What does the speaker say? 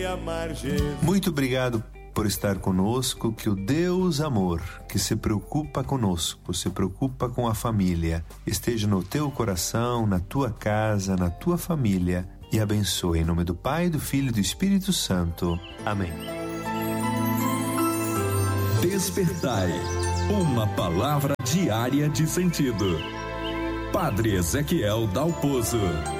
amar Jesus. Muito obrigado por estar conosco. Que o Deus amor, que se preocupa conosco, se preocupa com a família, esteja no teu coração, na tua casa, na tua família, e abençoe em nome do Pai, do Filho e do Espírito Santo. Amém. Despertai, uma palavra diária de sentido. Padre Ezequiel Dalpozo.